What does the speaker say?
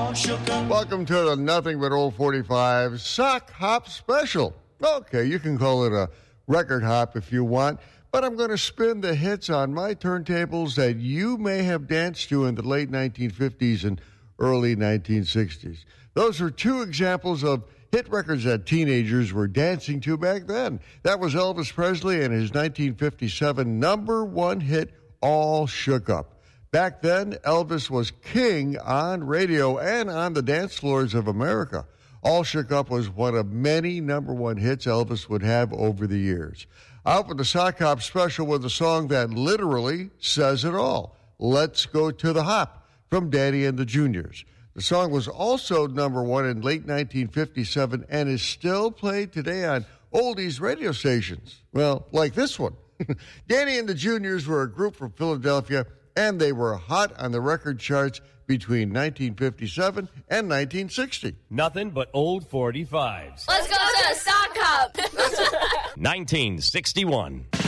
Welcome to the Nothing But Old 45 Sock Hop Special. Okay, you can call it a record hop if you want, but I'm going to spin the hits on my turntables that you may have danced to in the late 1950s and early 1960s. Those are two examples of hit records that teenagers were dancing to back then. That was Elvis Presley and his 1957 number one hit, All Shook Up. Back then, Elvis was king on radio and on the dance floors of America. All Shook Up was one of many number one hits Elvis would have over the years. I open the Sock Hop Special with a song that literally says it all. Let's Go to the Hop from Danny and the Juniors. The song was also number one in late 1957 and is still played today on oldies radio stations. Well, like this one. Danny and the Juniors were a group from Philadelphia, and they were hot on the record charts between 1957 and 1960. Nothing but old 45s. Let's go to the sock hop. 1961.